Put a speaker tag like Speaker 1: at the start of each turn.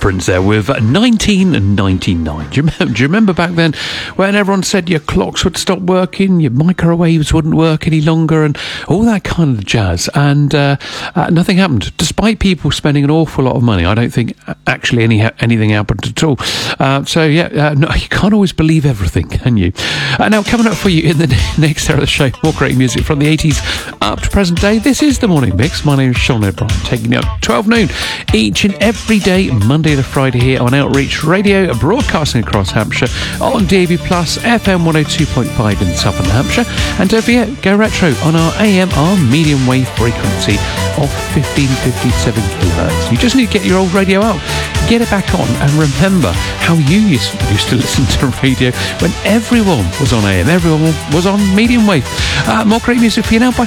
Speaker 1: Prince there with 1999. Do you remember back then when everyone said your clocks would stop working, your microwaves wouldn't work any longer, and all that kind of jazz? And nothing happened, despite people spending an awful lot of money. I don't think actually anything happened at all. No, you can't always believe everything, can you? Now, coming up for you in the next hour of the show, more great music from the 80s up to present day. This is the Morning Mix. My name is Sean O'Brien, taking you up 12 noon each and every day, Monday to Friday, here on Outreach Radio, broadcasting across Hampshire on DAB+, FM 102.5 in Southern Hampshire. And don't forget, go retro on our AM, our medium wave frequency of 1557 kilohertz. You just need to get your old radio out, get it back on, and remember how you used to listen to radio when everyone was on AM, everyone was on medium wave. More great music for you now by